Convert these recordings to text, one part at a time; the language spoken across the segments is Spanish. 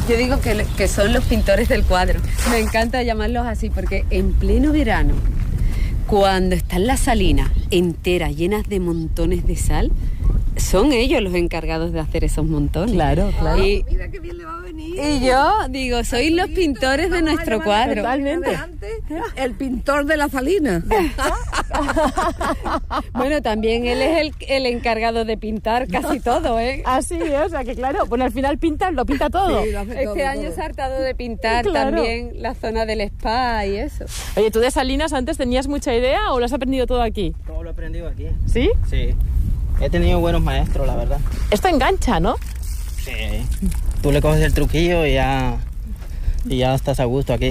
Yo digo que son los pintores del cuadro. Me encanta llamarlos así porque en pleno verano, cuando están las salinas enteras, llenas de montones de sal, son ellos los encargados de hacer esos montones. Claro, claro. Y, mira qué bien le va a venir. y yo digo, sois los pintores de nuestro cuadro. Totalmente. El pintor de la salina. Bueno, también él es el encargado de pintar casi todo, ¿eh? Así, o sea que claro, bueno, al final lo pinta todo. Sí, lo hace todo, Este año se ha hartado de pintar Claro. también la zona del spa y eso. Oye, ¿tú de salinas antes tenías mucha idea o lo has aprendido todo aquí? Todo lo he aprendido aquí. ¿Sí? Sí. He tenido buenos maestros, la verdad. Esto engancha, ¿no? Sí. Tú le coges el truquillo y ya estás a gusto aquí.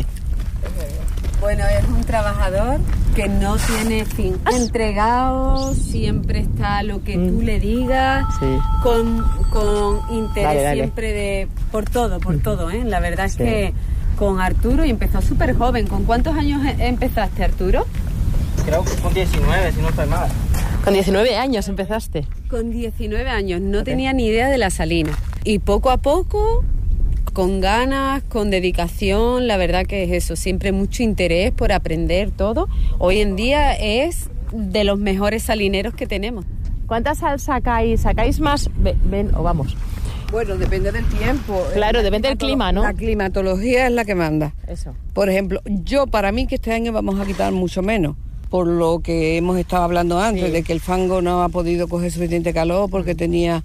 Bueno, es un trabajador que no tiene fin. Entregado, siempre está lo que tú le digas, Sí. con interés Dale. siempre por todo, ¿eh? La verdad es Sí. que con Arturo, y empezó súper joven. ¿Con cuántos años empezaste, Arturo? Creo que con 19, si no estoy mal. Con 19 años empezaste. Con 19 años, no tenía ni idea de la salina. Y poco a poco, con ganas, con dedicación, la verdad que es eso, siempre mucho interés por aprender todo. Hoy en día es de los mejores salineros que tenemos. ¿Cuánta sal sacáis? ¿Sacáis más? Ven, o vamos. Bueno, depende del tiempo. Claro, depende del clima, ¿no? La climatología es la que manda. Eso. Por ejemplo, para mí que este año vamos a quitar mucho menos, por lo que hemos estado hablando antes, Sí. de que el fango no ha podido coger suficiente calor porque tenía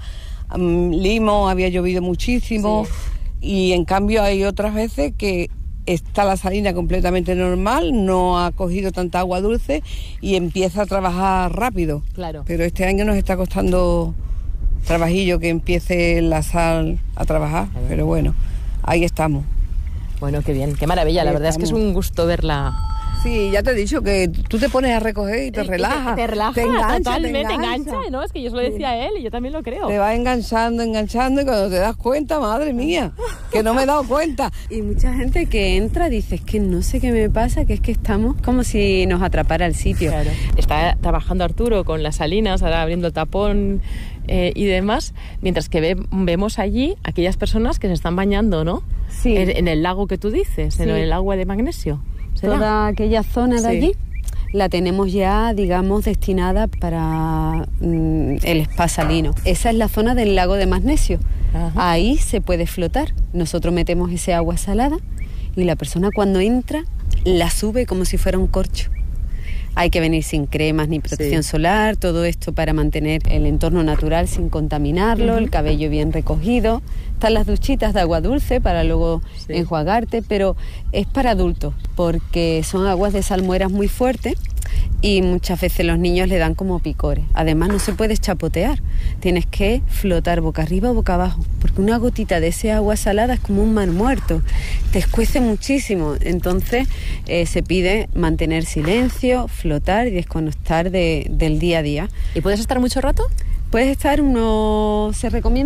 limo, había llovido muchísimo, y en cambio hay otras veces que está la salina completamente normal, no ha cogido tanta agua dulce y empieza a trabajar rápido. Claro. Pero este año nos está costando trabajillo que empiece la sal a trabajar, pero bueno, ahí estamos. Bueno, qué bien, qué maravilla. La Ahí verdad es que es estamos. un gusto verla. Sí, ya te he dicho que tú te pones a recoger y te relajas. Te relaja, te engancha, totalmente, te engancha, ¿no? Es que yo se lo decía a él y yo también lo creo. Te vas enganchando, y cuando te das cuenta, madre mía, que no me he dado cuenta. Y mucha gente que entra dice, es que no sé qué me pasa, que es que estamos como si nos atrapara el sitio. Claro. Está trabajando Arturo con las salinas, ahora abriendo el tapón y demás, mientras que vemos allí aquellas personas que se están bañando, ¿no? Sí. En el lago que tú dices, en Sí. el agua de magnesio. ¿Será? Toda aquella zona de Sí. allí la tenemos ya, digamos, destinada para el spa salino. Esa es la zona del lago de magnesio. Ajá. Ahí se puede flotar. Nosotros metemos ese agua salada y la persona cuando entra la sube como si fuera un corcho. Hay que venir sin cremas ni protección solar, todo esto para mantener el entorno natural sin contaminarlo, el cabello bien recogido. Están las duchitas de agua dulce para luego enjuagarte, pero es para adultos porque son aguas de salmueras muy fuertes y muchas veces los niños le dan como picores. Además no se puede chapotear, tienes que flotar boca arriba o boca abajo, porque una gotita de ese agua salada es como un mar muerto, te escuece muchísimo. Entonces se pide mantener silencio, flotar y desconectar del día a día. ¿Y puedes estar mucho rato? Puedes estar se recomienda